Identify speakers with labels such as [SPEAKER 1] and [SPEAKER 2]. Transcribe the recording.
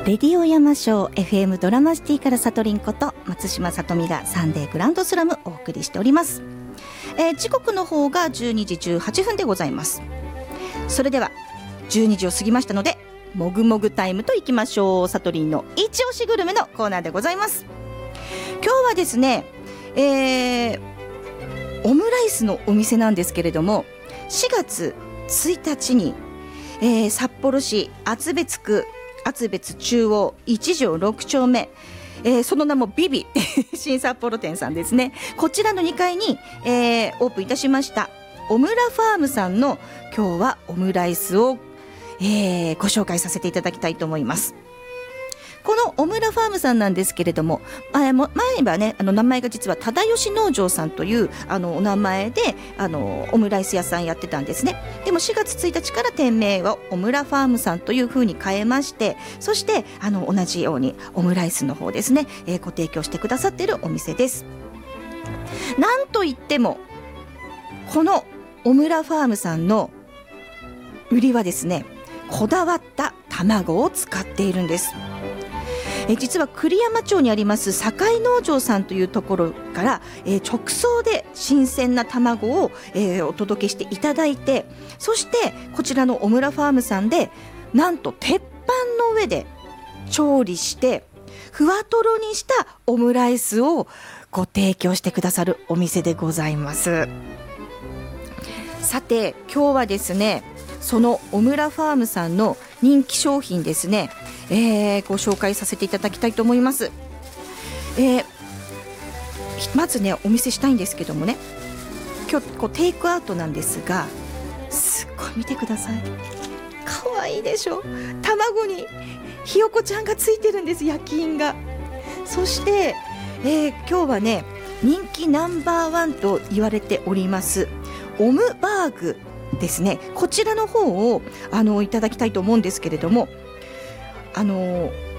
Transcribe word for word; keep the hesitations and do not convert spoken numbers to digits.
[SPEAKER 1] レディオ山椒 エフエム ドラマシティからさとりんこと松島さとみがサンデーグランドスラムお送りしております。えー、時刻の方がじゅうにじじゅうはっぷんでございます。それではじゅうにじを過ぎましたのでもぐもぐタイムといきましょう。さとりんの一押しグルメのコーナーでございます。今日はですね、えー、オムライスのお店なんですけれども、しがつついたちに、えー、札幌市厚別区厚別中央いち条ろく丁目、えー、その名もビビ新札幌店さんですね。こちらのにかいに、えー、オープンいたしましたオムラファームさんの今日はオムライスを、えー、ご紹介させていただきたいと思います。このオムラファームさんなんですけれども、前はね、あの名前が実は忠義農場さんというあのお名前であのオムライス屋さんやってたんですね。でもしがつついたちから店名をオムラファームさんというふうに変えまして、そしてあの同じようにオムライスの方ですね、えー、ご提供してくださっているお店です。なんといってもこのオムラファームさんの売りはですね、こだわった卵を使っているんです。え実は栗山町にあります堺農場さんというところから、えー、直送で新鮮な卵を、えー、お届けしていただいて、そしてこちらのオムラファームさんでなんと鉄板の上で調理してふわとろにしたオムライスをご提供してくださるお店でございます。さて今日はですね、そのオムラファームさんの人気商品ですね、えー、ご紹介させていただきたいと思います。えー、まずねお見せしたいんですけどもね、今日こうテイクアウトなんですが、すっごい見てください。かわいいでしょ。卵にひよこちゃんがついてるんです、焼き印が。そして、えー、今日はね人気ナンバーワンと言われておりますオムバーグですね。こちらの方をあのいただきたいと思うんですけれども、あの